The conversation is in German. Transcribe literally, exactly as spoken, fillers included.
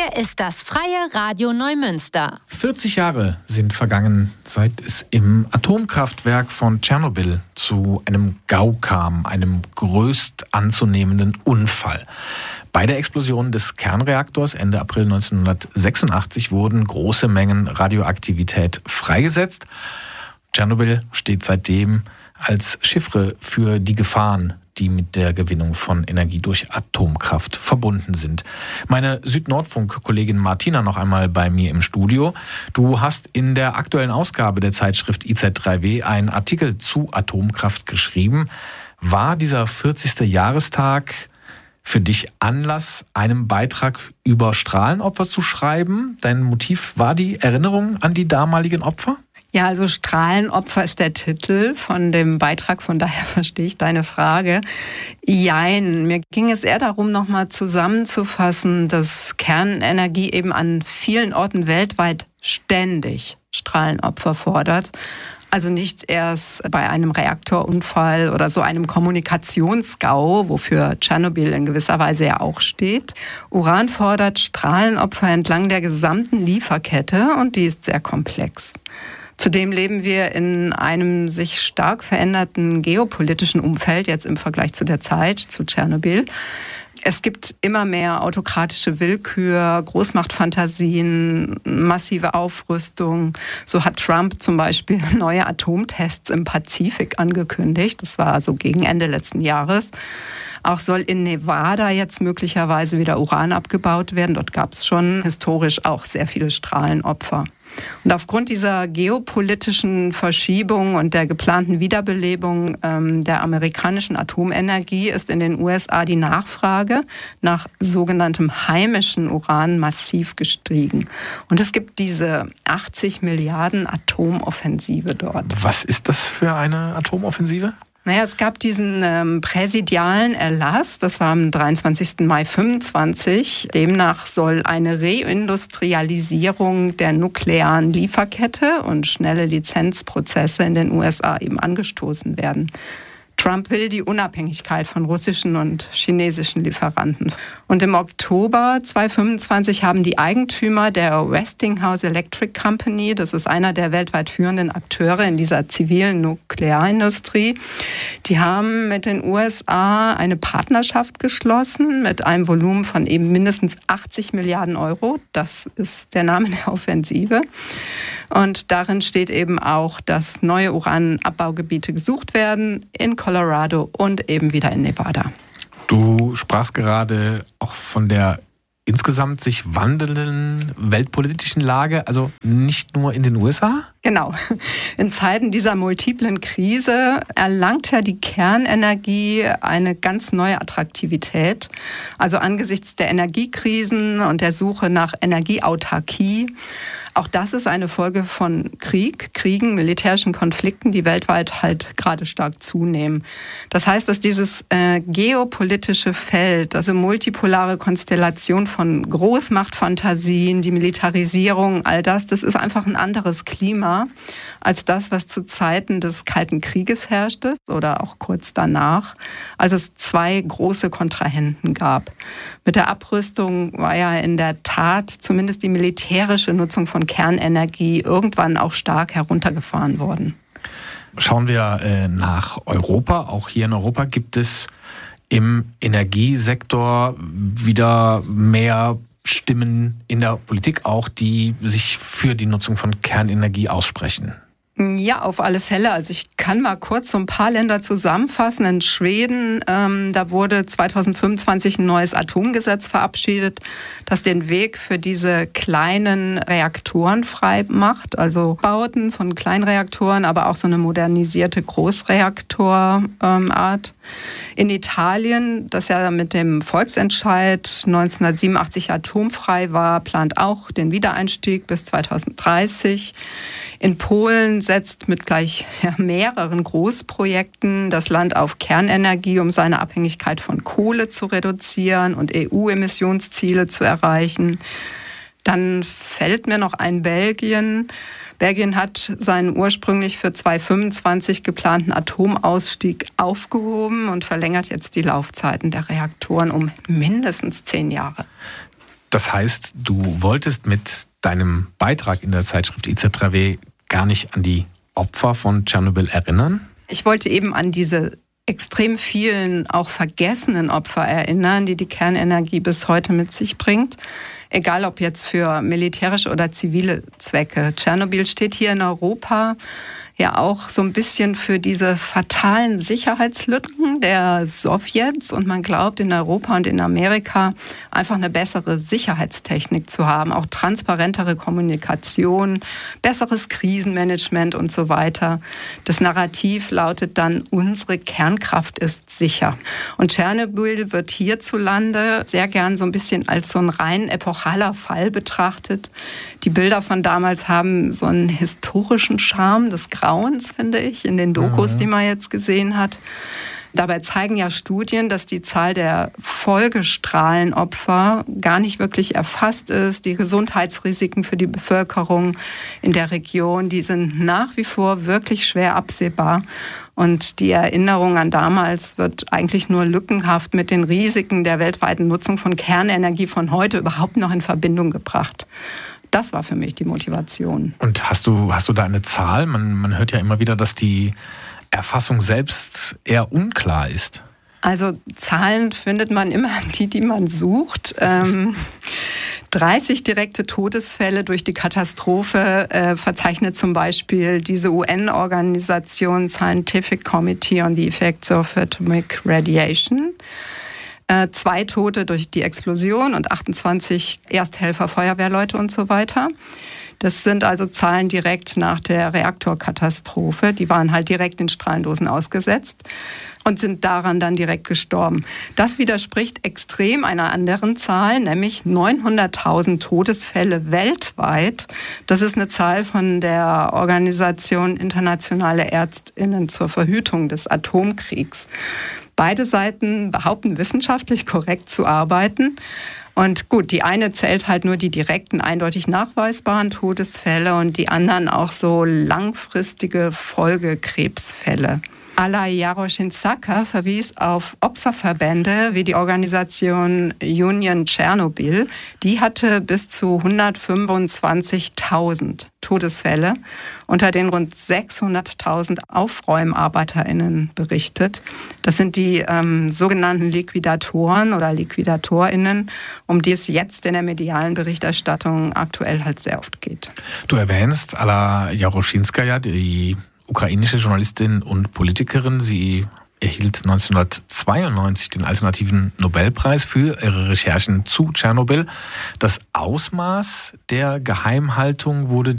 Hier ist das Freie Radio Neumünster. vierzig Jahre sind vergangen, seit es im Atomkraftwerk von Tschernobyl zu einem GAU kam, einem größt anzunehmenden Unfall. Bei der Explosion des Kernreaktors Ende April neunzehnhundertsechsundachtzig wurden große Mengen Radioaktivität freigesetzt. Tschernobyl steht seitdem als Chiffre für die Gefahren, die mit der Gewinnung von Energie durch Atomkraft verbunden sind. Meine Südnordfunk-Kollegin Martina noch einmal bei mir im Studio. Du hast in der aktuellen Ausgabe der Zeitschrift I Z drei W einen Artikel zu Atomkraft geschrieben. War dieser vierzigste Jahrestag für dich Anlass, einen Beitrag über Strahlenopfer zu schreiben? Dein Motiv war die Erinnerung an die damaligen Opfer? Ja, also Strahlenopfer ist der Titel von dem Beitrag, von daher verstehe ich deine Frage. Jein, mir ging es eher darum, nochmal zusammenzufassen, dass Kernenergie eben an vielen Orten weltweit ständig Strahlenopfer fordert. Also nicht erst bei einem Reaktorunfall oder so einem Kommunikationsgau, wofür Tschernobyl in gewisser Weise ja auch steht. Uran fordert Strahlenopfer entlang der gesamten Lieferkette und die ist sehr komplex. Zudem leben wir in einem sich stark veränderten geopolitischen Umfeld, jetzt im Vergleich zu der Zeit, zu Tschernobyl. Es gibt immer mehr autokratische Willkür, Großmachtfantasien, massive Aufrüstung. So hat Trump zum Beispiel neue Atomtests im Pazifik angekündigt. Das war also gegen Ende letzten Jahres. Auch soll in Nevada jetzt möglicherweise wieder Uran abgebaut werden. Dort gab es schon historisch auch sehr viele Strahlenopfer. Und aufgrund dieser geopolitischen Verschiebung und der geplanten Wiederbelebung ähm, der amerikanischen Atomenergie ist in den U S A die Nachfrage nach sogenanntem heimischem Uran massiv gestiegen. Und es gibt diese achtzig Milliarden Atomoffensive dort. Was ist das für eine Atomoffensive? Naja, es gab diesen ähm, präsidialen Erlass, das war am dreiundzwanzigsten Mai fünfundzwanzig. Demnach soll eine Reindustrialisierung der nuklearen Lieferkette und schnelle Lizenzprozesse in den U S A eben angestoßen werden. Trump will die Unabhängigkeit von russischen und chinesischen Lieferanten. Und im Oktober zweitausendfünfundzwanzig haben die Eigentümer der Westinghouse Electric Company, das ist einer der weltweit führenden Akteure in dieser zivilen Nuklearindustrie, die haben mit den U S A eine Partnerschaft geschlossen mit einem Volumen von eben mindestens achtzig Milliarden Euro. Das ist der Name der Offensive. Und darin steht eben auch, dass neue Uranabbaugebiete gesucht werden in Colorado und eben wieder in Nevada. Du sprachst gerade auch von der insgesamt sich wandelnden weltpolitischen Lage, also nicht nur in den U S A? Genau. In Zeiten dieser multiplen Krise erlangt ja die Kernenergie eine ganz neue Attraktivität. Also angesichts der Energiekrisen und der Suche nach Energieautarkie. Auch das ist eine Folge von Krieg, Kriegen, militärischen Konflikten, die weltweit halt gerade stark zunehmen. Das heißt, dass dieses äh, geopolitische Feld, also multipolare Konstellation von Großmachtfantasien, die Militarisierung, all das, das ist einfach ein anderes Klima als das, was zu Zeiten des Kalten Krieges herrschte oder auch kurz danach, als es zwei große Kontrahenten gab. Mit der Abrüstung war ja in der Tat zumindest die militärische Nutzung von Kernenergie irgendwann auch stark heruntergefahren worden. Schauen wir äh, nach Europa. Auch hier in Europa gibt es im Energiesektor wieder mehr Stimmen in der Politik auch, die sich für die Nutzung von Kernenergie aussprechen. Ja, auf alle Fälle. Also ich kann mal kurz so ein paar Länder zusammenfassen. In Schweden, ähm, da wurde zweitausendfünfundzwanzig ein neues Atomgesetz verabschiedet, das den Weg für diese kleinen Reaktoren frei macht. Also Bauten von Kleinreaktoren, aber auch so eine modernisierte Großreaktorart. In Italien, das ja mit dem Volksentscheid neunzehnhundertsiebenundachtzig atomfrei war, plant auch den Wiedereinstieg bis zweitausenddreißig. In Polen setzt mit gleich ja, mehreren Großprojekten das Land auf Kernenergie, um seine Abhängigkeit von Kohle zu reduzieren und E U-Emissionsziele zu erreichen. Dann fällt mir noch ein Belgien. Belgien hat seinen ursprünglich für zweitausendfünfundzwanzig geplanten Atomausstieg aufgehoben und verlängert jetzt die Laufzeiten der Reaktoren um mindestens zehn Jahre. Das heißt, du wolltest mit deinem Beitrag in der Zeitschrift I Z drei W gar nicht an die Opfer von Tschernobyl erinnern? Ich wollte eben an diese extrem vielen, auch vergessenen Opfer erinnern, die die Kernenergie bis heute mit sich bringt. Egal ob jetzt für militärische oder zivile Zwecke. Tschernobyl steht hier in Europa ja auch so ein bisschen für diese fatalen Sicherheitslücken der Sowjets. Und man glaubt in Europa und in Amerika einfach eine bessere Sicherheitstechnik zu haben, auch transparentere Kommunikation, besseres Krisenmanagement und so weiter. Das Narrativ lautet dann, unsere Kernkraft ist sicher. Und Tschernobyl wird hierzulande sehr gern so ein bisschen als so ein rein epochaler Fall betrachtet. Die Bilder von damals haben so einen historischen Charme des Grauens, finde ich, in den Dokus, mhm. die man jetzt gesehen hat. Dabei zeigen ja Studien, dass die Zahl der Folgestrahlenopfer gar nicht wirklich erfasst ist. Die Gesundheitsrisiken für die Bevölkerung in der Region, die sind nach wie vor wirklich schwer absehbar. Und die Erinnerung an damals wird eigentlich nur lückenhaft mit den Risiken der weltweiten Nutzung von Kernenergie von heute überhaupt noch in Verbindung gebracht. Das war für mich die Motivation. Und hast du, hast du da eine Zahl? Man, man hört ja immer wieder, dass die Erfassung selbst eher unklar ist. Also Zahlen findet man immer die, die man sucht. Ähm, dreißig direkte Todesfälle durch die Katastrophe äh, verzeichnet zum Beispiel diese U N-Organisation Scientific Committee on the Effects of Atomic Radiation. Äh, zwei Tote durch die Explosion und achtundzwanzig Ersthelfer, Feuerwehrleute und so weiter. Das sind also Zahlen direkt nach der Reaktorkatastrophe. Die waren halt direkt in Strahlendosen ausgesetzt und sind daran dann direkt gestorben. Das widerspricht extrem einer anderen Zahl, nämlich neunhunderttausend Todesfälle weltweit. Das ist eine Zahl von der Organisation Internationale ÄrztInnen zur Verhütung des Atomkriegs. Beide Seiten behaupten, wissenschaftlich korrekt zu arbeiten. Und gut, die eine zählt halt nur die direkten, eindeutig nachweisbaren Todesfälle und die anderen auch so langfristige Folgekrebsfälle. Alla Jaroshinskaya verwies auf Opferverbände wie die Organisation Union Tschernobyl. Die hatte bis zu hundertfünfundzwanzigtausend Todesfälle unter den rund sechshunderttausend AufräumarbeiterInnen berichtet. Das sind die ähm, sogenannten Liquidatoren oder LiquidatorInnen, um die es jetzt in der medialen Berichterstattung aktuell halt sehr oft geht. Du erwähnst Alla Jaroshinskaya, die ukrainische Journalistin und Politikerin. Sie erhielt neunzehnhundertzweiundneunzig den alternativen Nobelpreis für ihre Recherchen zu Tschernobyl. Das Ausmaß der Geheimhaltung wurde